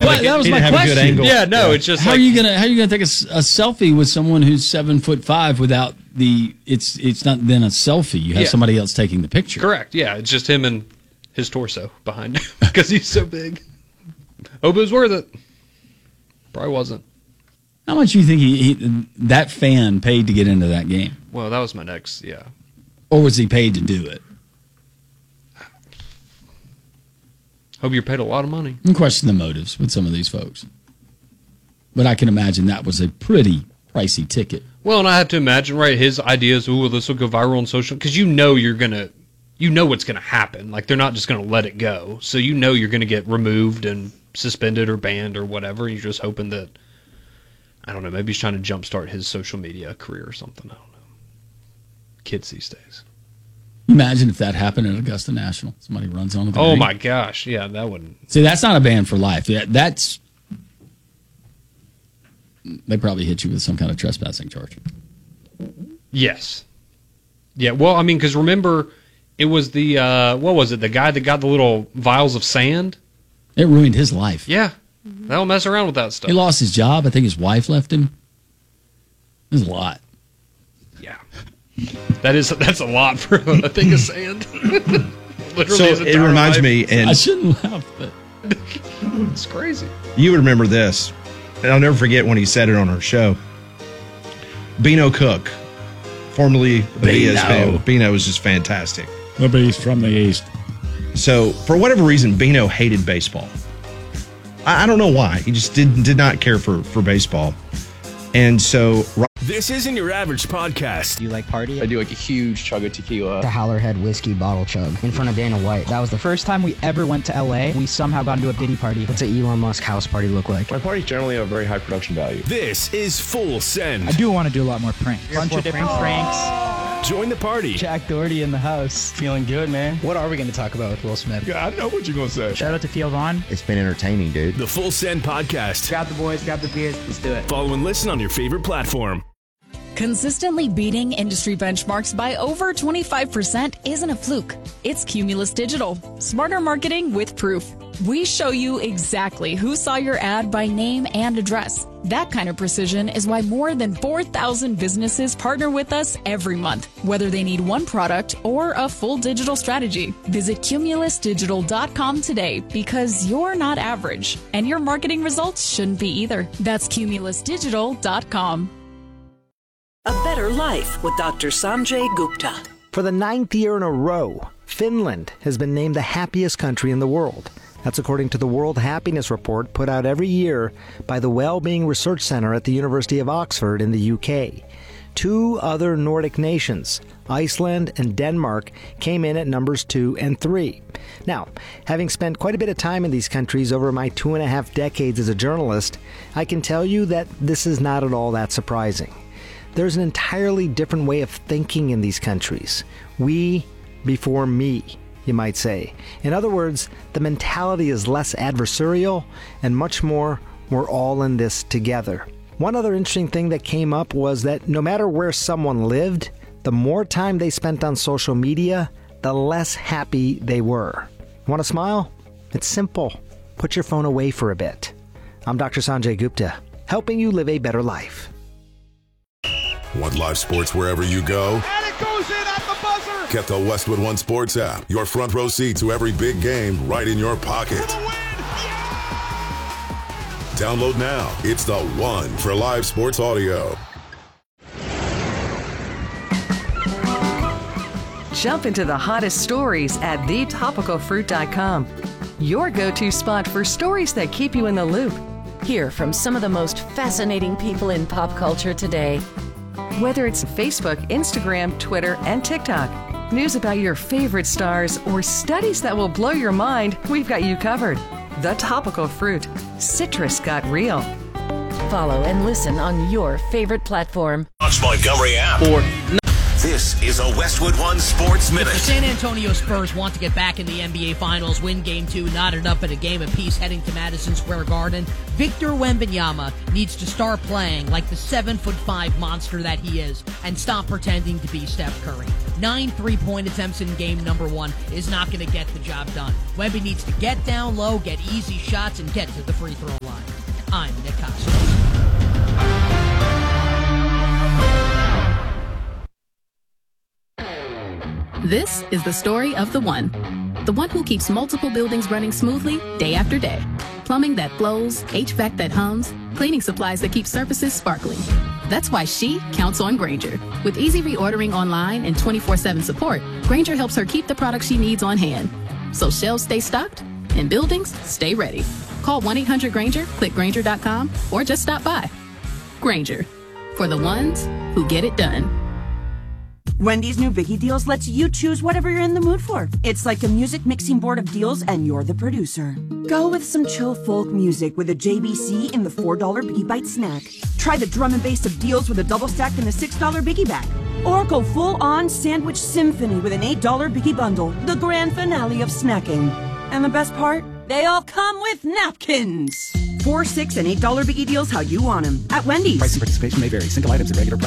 that was my question. Yeah, no, it's just how are you gonna take a selfie with someone who's 7'5" without it's not then a selfie. You have somebody else taking the picture. Correct. Yeah, it's just him and his torso behind him because he's so big. Hope it was worth it. Probably wasn't. How much do you think that fan paid to get into that game? Well, that was my next, Or was he paid to do it? Hope you're paid a lot of money. And question the motives with some of these folks. But I can imagine that was a pretty pricey ticket. Well, and I have to imagine, right, his ideas, this will go viral on social, because you know what's going to happen. Like, they're not just going to let it go. So you know you're going to get removed and suspended or banned or whatever. You're just hoping that, I don't know, maybe he's trying to jumpstart his social media career or something. I don't know. Kids these days. Imagine if that happened at Augusta National. Somebody runs on the Oh, ring. my gosh. Yeah, that wouldn't. See, that's not a ban for life. That's... They probably hit you with some kind of trespassing charge. Yes. Yeah, well, I mean, because remember, it was the, what was it, the guy that got the little vials of sand? It ruined his life. Yeah. They'll mess around with that stuff. He lost his job. I think his wife left him. There's a lot. Yeah. That's a lot for a thing of sand. Literally, so it reminds me, and I shouldn't laugh, but it's crazy. You would remember this, and I'll never forget when he said it on our show. Beano Cook, formerly of ESPN. Beano was just fantastic. The beast from the east. So for whatever reason, Beano hated baseball. I don't know why. He just did not care for baseball, and so. This isn't your average podcast. Do you like party? I do like a huge chug of tequila. The Howlerhead whiskey bottle chug in front of Dana White. That was the first time we ever went to LA. We somehow got into a Diddy party. What's an Elon Musk house party look like? My parties generally have very high production value. This is Full Send. I do want to do a lot more pranks. Bunch of different pranks. Join the party. Jack Doherty in the house. Feeling good, man. What are we going to talk about with Will Smith? Yeah, I know what you're going to say. Shout out to Theo Vaughn. It's been entertaining, dude. The Full Send Podcast. Grab the boys, grab the beers. Let's do it. Follow and listen on your favorite platform. Consistently beating industry benchmarks by over 25% isn't a fluke. It's Cumulus Digital. Smarter marketing with proof. We show you exactly who saw your ad by name and address. That kind of precision is why more than 4,000 businesses partner with us every month, whether they need one product or a full digital strategy. Visit cumulusdigital.com today because you're not average, and your marketing results shouldn't be either. That's cumulusdigital.com. A Better Life with Dr. Sanjay Gupta. For the 9th year in a row, Finland has been named the happiest country in the world. That's according to the World Happiness Report put out every year by the Wellbeing Research Centre at the University of Oxford in the UK. 2 other Nordic nations, Iceland and Denmark, came in at numbers 2 and 3. Now, having spent quite a bit of time in these countries over my 2.5 decades as a journalist, I can tell you that this is not at all that surprising. There's an entirely different way of thinking in these countries. We before me, you might say. In other words, the mentality is less adversarial and much more, we're all in this together. One other interesting thing that came up was that no matter where someone lived, the more time they spent on social media, the less happy they were. Want to smile? It's simple. Put your phone away for a bit. I'm Dr. Sanjay Gupta, helping you live a better life. Want live sports wherever you go? And it goes in at the buzzer! Get the Westwood One Sports app. Your front row seat to every big game right in your pocket. Download now. It's the one for live sports audio. Jump into the hottest stories at thetopicalfruit.com. Your go-to spot for stories that keep you in the loop. Hear from some of the most fascinating people in pop culture today. Whether it's Facebook, Instagram, Twitter, and TikTok, news about your favorite stars, or studies that will blow your mind, we've got you covered. The Topical Fruit. Citrus got real. Follow and listen on your favorite platform. Watch Montgomery app. This is a Westwood One Sports Minute. If the San Antonio Spurs want to get back in the NBA Finals, win Game 2, knotted up at a game apiece heading to Madison Square Garden, Victor Wembanyama needs to start playing like the 7'5" monster that he is and stop pretending to be Steph Curry. 9 3-point attempts in game number 1 is not going to get the job done. Wemby needs to get down low, get easy shots, and get to the free throw line. I'm Nick Kostos. This is the story of the one who keeps multiple buildings running smoothly day after day. Plumbing that flows, HVAC that hums, cleaning supplies that keep surfaces sparkling. That's why she counts on Grainger. With easy reordering online and 24/7 support, Grainger helps her keep the products she needs on hand. So shelves stay stocked and buildings stay ready. Call 1-800-GRAINGER, click Grainger.com, or just stop by. Grainger, for the ones who get it done. Wendy's new Biggie Deals lets you choose whatever you're in the mood for. It's like a music mixing board of deals, and you're the producer. Go with some chill folk music with a JBC in the $4 Biggie Bite snack. Try the drum and bass of deals with a double stack in the $6 Biggie Bag. Or go full-on sandwich symphony with an $8 Biggie Bundle, the grand finale of snacking. And the best part? They all come with napkins. $4, $6, and $8 Biggie Deals how you want them at Wendy's. Price and participation may vary. Single items at regular price.